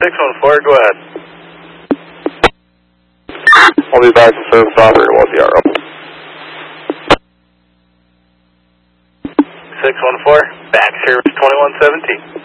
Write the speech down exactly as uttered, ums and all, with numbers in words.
six one four, go ahead. I'll be back to service operator one zero. six one four, back service twenty-one seventeen.